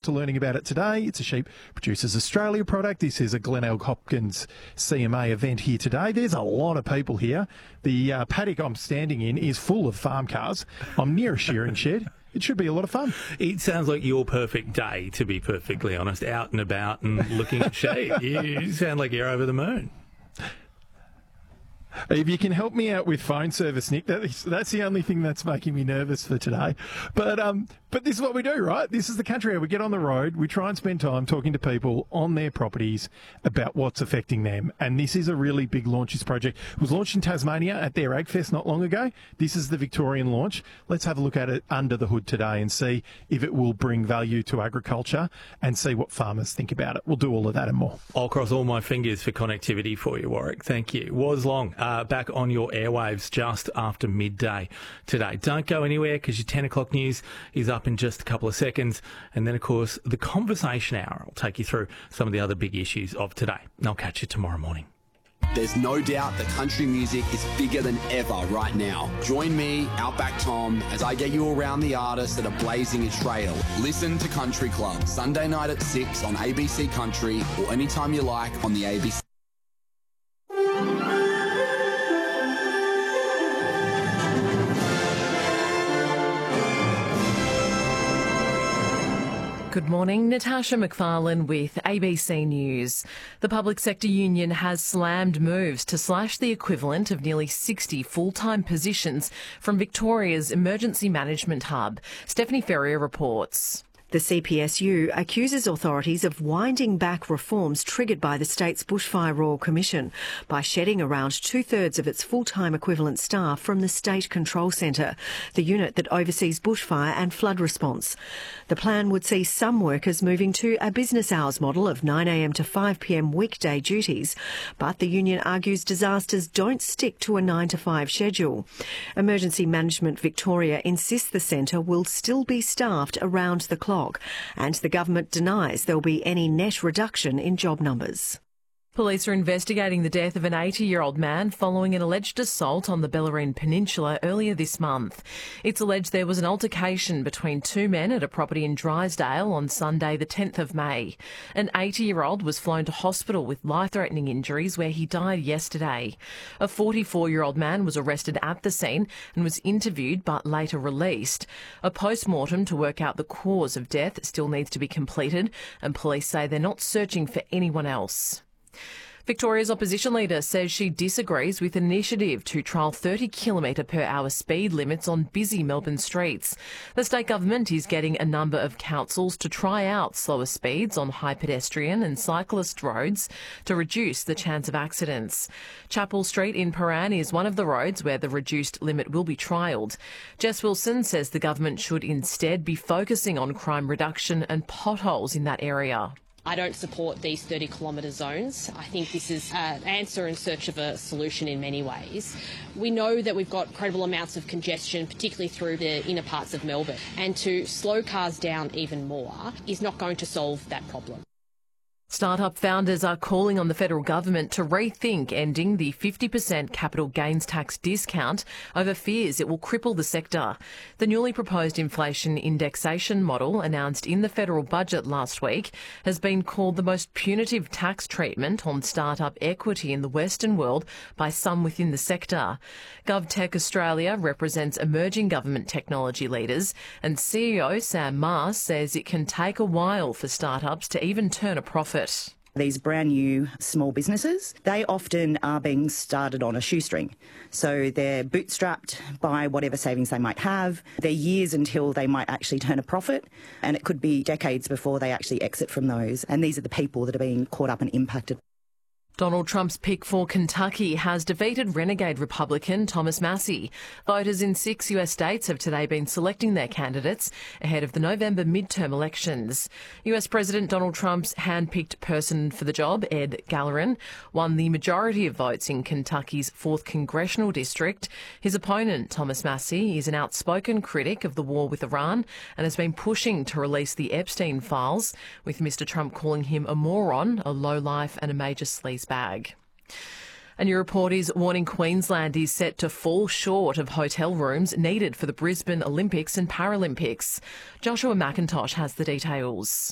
to learning about it today. It's a Sheep Producers Australia product. This is a Glenelg Hopkins CMA event here today. There's a lot of people here. The paddock I'm standing in is full of farm cars. I'm near a shearing shed. It should be a lot of fun. It sounds like your perfect day, to be perfectly honest, out and about and looking at sheep. You sound like you're over the moon. If you can help me out with phone service, Nick, that's the only thing that's making me nervous for today. But this is what we do, right? This is the country where we get on the road, we try and spend time talking to people on their properties about what's affecting them. And this is a really big launches project. It was launched in Tasmania at their AgFest not long ago. This is the Victorian launch. Let's have a look at it under the hood today and see if it will bring value to agriculture and see what farmers think about it. We'll do all of that and more. I'll cross all my fingers for connectivity for you, Warwick. Thank you. Was long. Back on your airwaves just after midday today. Don't go anywhere because your 10 o'clock news is up in just a couple of seconds. And then, of course, the Conversation Hour will take you through some of the other big issues of today. And I'll catch you tomorrow morning. There's no doubt that country music is bigger than ever right now. Join me, Outback Tom, as I get you around the artists that are blazing a trail. Listen to Country Club, Sunday night at 6 on ABC Country or anytime you like on the ABC. Good morning, Natasha McFarlane with ABC News. The Public Sector Union has slammed moves to slash the equivalent of nearly 60 full-time positions from Victoria's emergency management hub. Stephanie Ferrier reports. The CPSU accuses authorities of winding back reforms triggered by the state's Bushfire Royal Commission by shedding around 2/3 of its full-time equivalent staff from the State Control Centre, the unit that oversees bushfire and flood response. The plan would see some workers moving to a business hours model of 9 a.m. to 5 p.m. weekday duties, but the union argues disasters don't stick to a 9 to 5 schedule. Emergency Management Victoria insists the centre will still be staffed around the clock, and the government denies there'll be any net reduction in job numbers. Police are investigating the death of an 80-year-old man following an alleged assault on the Bellarine Peninsula earlier this month. It's alleged there was an altercation between two men at a property in Drysdale on Sunday the 10th of May. An 80-year-old was flown to hospital with life-threatening injuries where he died yesterday. A 44-year-old man was arrested at the scene and was interviewed but later released. A post-mortem to work out the cause of death still needs to be completed, and police say they're not searching for anyone else. Victoria's opposition leader says she disagrees with an initiative to trial 30km/h speed limits on busy Melbourne streets. The state government is getting a number of councils to try out slower speeds on high pedestrian and cyclist roads to reduce the chance of accidents. Chapel Street in Paran is one of the roads where the reduced limit will be trialled. Jess Wilson says the government should instead be focusing on crime reduction and potholes in that area. I don't support these 30-kilometre zones. I think this is an answer in search of a solution in many ways. We know that we've got incredible amounts of congestion, particularly through the inner parts of Melbourne, and to slow cars down even more is not going to solve that problem. Startup founders are calling on the federal government to rethink ending the 50% capital gains tax discount over fears it will cripple the sector. The newly proposed inflation indexation model announced in the federal budget last week has been called the most punitive tax treatment on startup equity in the Western world by some within the sector. GovTech Australia represents emerging government technology leaders, and CEO Sam Mars says it can take a while for startups to even turn a profit. These brand new small businesses, they often are being started on a shoestring. So they're bootstrapped by whatever savings they might have. They're years until they might actually turn a profit, and it could be decades before they actually exit from those. And these are the people that are being caught up and impacted. Donald Trump's pick for Kentucky has defeated renegade Republican Thomas Massie. Voters in 6 US states have today been selecting their candidates ahead of the November midterm elections. US President Donald Trump's hand-picked person for the job, Ed Gallerin, won the majority of votes in Kentucky's 4th congressional district. His opponent, Thomas Massie, is an outspoken critic of the war with Iran and has been pushing to release the Epstein files, with Mr Trump calling him a moron, a lowlife and a major sleaze bag. A new report is warning Queensland is set to fall short of hotel rooms needed for the Brisbane Olympics and Paralympics. Joshua McIntosh has the details.